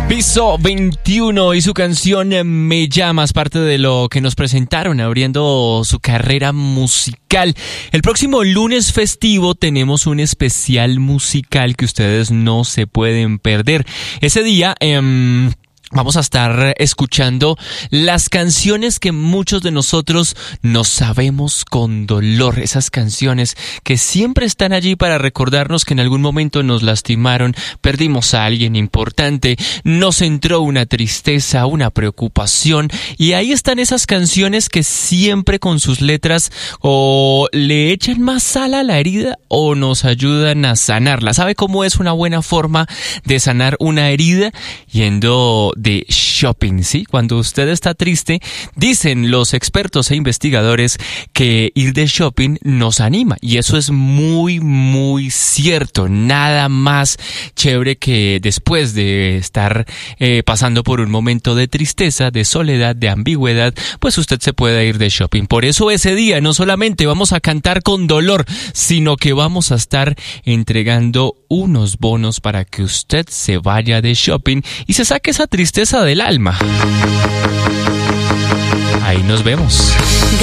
Piso 21 y su canción Me Llamas, parte de lo que nos presentaron abriendo su carrera musical. El próximo lunes festivo tenemos un especial musical que ustedes no se pueden perder. Ese día vamos a estar escuchando las canciones que muchos de nosotros nos sabemos con dolor. Esas canciones que siempre están allí para recordarnos que en algún momento nos lastimaron, perdimos a alguien importante, nos entró una tristeza, una preocupación. Y ahí están esas canciones que siempre con sus letras o le echan más sal a la herida o nos ayudan a sanarla. ¿Sabe cómo es una buena forma de sanar una herida? Yendo de shopping, ¿sí? Cuando usted está triste, dicen los expertos e investigadores que ir de shopping nos anima, y eso es muy, muy cierto. Nada más chévere que después de estar pasando por un momento de tristeza, de soledad, de ambigüedad, pues usted se pueda ir de shopping. Por eso ese día no solamente vamos a cantar con dolor, sino que vamos a estar entregando unos bonos para que usted se vaya de shopping y se saque esa tristeza del alma. Ahí nos vemos.